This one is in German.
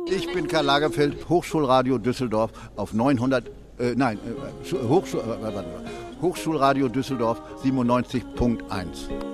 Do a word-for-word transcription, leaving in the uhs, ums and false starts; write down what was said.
Ich bin Karl Lagerfeld, Hochschulradio Düsseldorf auf neunhundert, äh, nein, äh, Hochschul, äh, Hochschulradio Düsseldorf siebenundneunzig Punkt eins.